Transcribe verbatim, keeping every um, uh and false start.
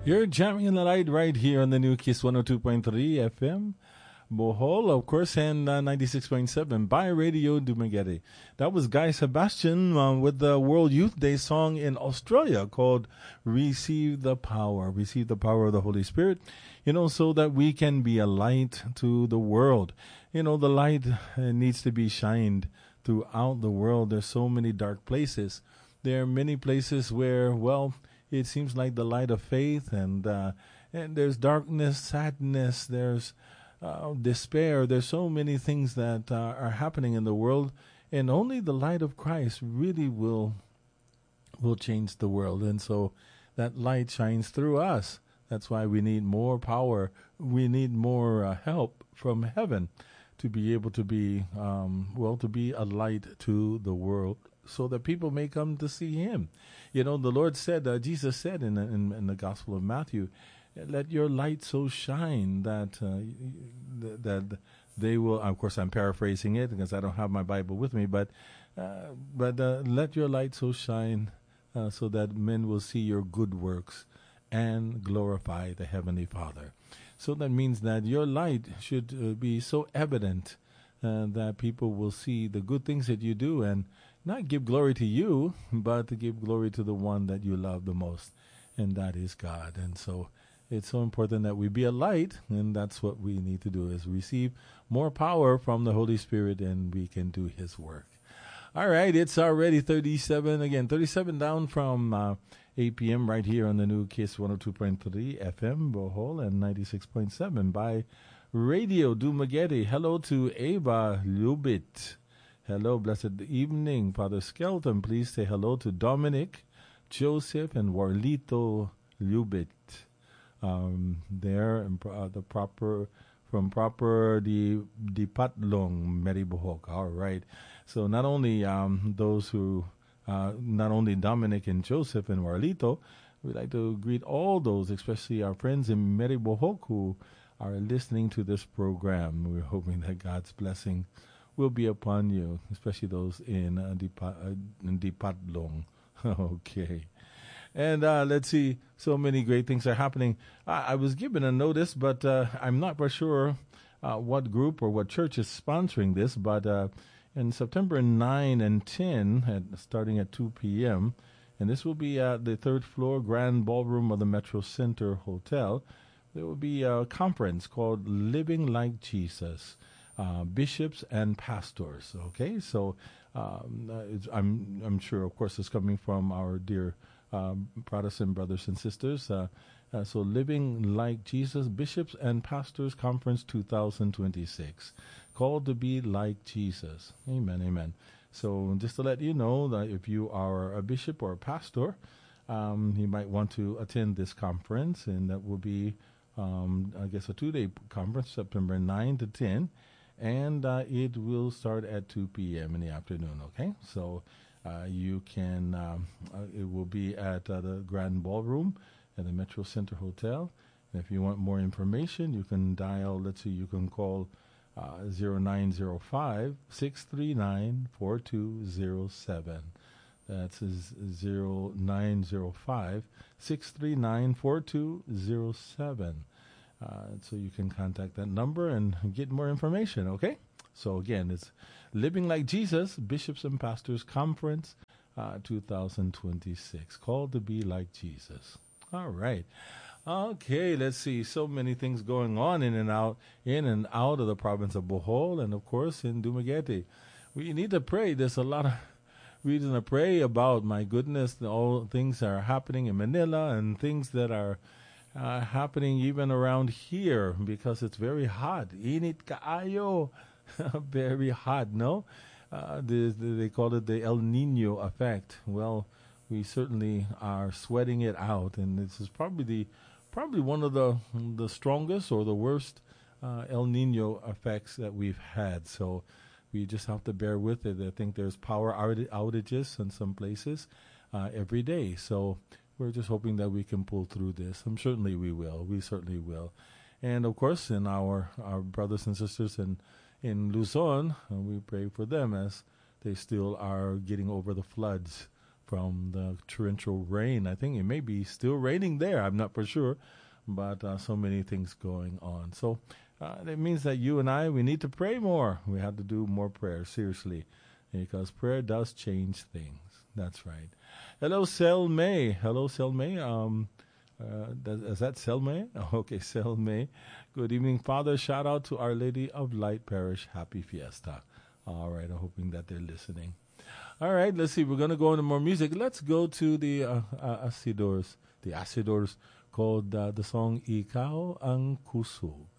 You're jamming in the light right here on the new Kiss one oh two point three F M. Bohol, of course, and uh, ninety-six point seven by Radio Dumaguete. That was Guy Sebastian uh, with the World Youth Day song in Australia called Receive the Power. Receive the power of the Holy Spirit, you know, so that we can be a light to the world. You know, the light uh, needs to be shined throughout the world. There's so many dark places. There are many places where, well, it seems like the light of faith, and uh, and there's darkness, sadness, there's uh, despair. There's so many things that uh, are happening in the world, and only the light of Christ really will will change the world. And so that light shines through us. That's why we need more power. We need more uh, help from heaven to be able to be, um, well, to be a light to the world, so that people may come to see him. You know, the Lord said, uh, Jesus said in, in in the Gospel of Matthew, let your light so shine that uh, that they will, of course I'm paraphrasing it because I don't have my Bible with me, but uh, but uh, let your light so shine uh, so that men will see your good works and glorify the Heavenly Father. So that means that your light should uh, be so evident uh, that people will see the good things that you do and not give glory to you, but to give glory to the one that you love the most, and that is God. And so it's so important that we be a light, and that's what we need to do, is receive more power from the Holy Spirit, and we can do his work. All right, it's already thirty-seven, again, thirty-seven down from uh, eight p.m. right here on the new Kiss one oh two point three F M, Bohol, and ninety-six point seven by Radio Dumaguete. Hello to Eva Lubit. Hello, blessed evening, Father Skelton. Please say hello to Dominic, Joseph, and Warlito Lubit. Um, there, in pro- uh, the proper from proper the the Patlong Meribohok. All right. So not only um, those who, uh, not only Dominic and Joseph and Warlito, we'd like to greet all those, especially our friends in Meribohok who are listening to this program. We're hoping that God's blessing will be upon you, especially those in uh, Dipa- uh, in Dipatlong. Okay. And uh, let's see, so many great things are happening. I, I was given a notice, but uh, I'm not for sure uh, what group or what church is sponsoring this, but uh, in September ninth and tenth, at, starting at two p.m., and this will be at the third floor Grand Ballroom of the Metro Center Hotel, there will be a conference called Living Like Jesus. Uh, bishops and pastors. Okay, so um, uh, it's, I'm I'm sure, of course, it's coming from our dear um, Protestant brothers and sisters. Uh, uh, so, Living Like Jesus, Bishops and Pastors Conference twenty twenty-six, called to be like Jesus. Amen, amen. So, just to let you know that if you are a bishop or a pastor, um, you might want to attend this conference, and that will be, um, I guess, a two-day conference, September ninth to tenth. And uh, it will start at two p.m. in the afternoon, okay? So uh, you can, um, uh, it will be at uh, the Grand Ballroom at the Metro Center Hotel. And if you want more information, you can dial, let's see, you can call uh, zero nine zero five, six three nine, four two zero seven. That's zero nine zero five, six three nine, four two zero seven. Uh, so you can contact that number and get more information, okay? So again, it's Living Like Jesus, Bishops and Pastors Conference uh, twenty twenty-six, called to be like Jesus. All right. Okay, let's see. So many things going on in and out, in and out of the province of Bohol, and of course in Dumaguete. We need to pray. There's a lot of reason to pray about, my goodness, all things that are happening in Manila and things that are Uh, happening even around here because it's very hot. Init kaayo. Very hot, no? Uh, the, the, they call it the El Nino effect. Well, we certainly are sweating it out, and this is probably the probably one of the the strongest or the worst uh, El Nino effects that we've had. So we just have to bear with it. I think there's power outage- outages in some places uh, every day. So we're just hoping that we can pull through this. And certainly we will. We certainly will. And, of course, in our, our brothers and sisters in, in Luzon, uh, we pray for them as they still are getting over the floods from the torrential rain. I think it may be still raining there. I'm not for sure, but uh, so many things going on. So uh, that means that you and I, we need to pray more. We have to do more prayer, seriously, because prayer does change things. That's right. Hello, Selmay. Hello, Selmay. Um, uh, does, is that Selmay? Okay, Selmay. Good evening, Father. Shout out to Our Lady of Light Parish. Happy Fiesta. All right, I'm hoping that they're listening. All right, let's see. We're going to go into more music. Let's go to the uh, uh, Acidors, the Acidors, called uh, the song Ikaw ang Kusog.